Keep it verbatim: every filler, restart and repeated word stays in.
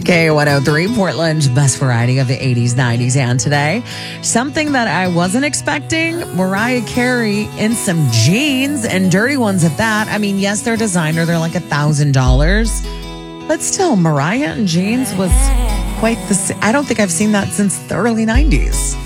K one oh three, Portland's best variety of the eighties, nineties, and today. Something that I wasn't expecting, Mariah Carey in some jeans and dirty ones at that. I mean, yes, they're designer. They're like a thousand dollars. But still, Mariah in jeans was quite the... I don't think I've seen that since the early nineties.